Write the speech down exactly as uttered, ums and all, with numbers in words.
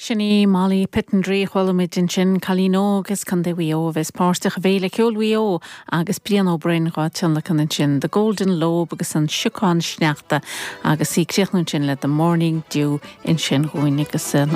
Sinní Molly Pittendry chulamid in sin Calino agus Condewio vis páirteach bhéle ceolwio agus Brian O'Brien gá tianlachan in sin The Golden Lobe agus an siúcán sneachta agus í creachnún sin le The Morning Dew in sin gúin agus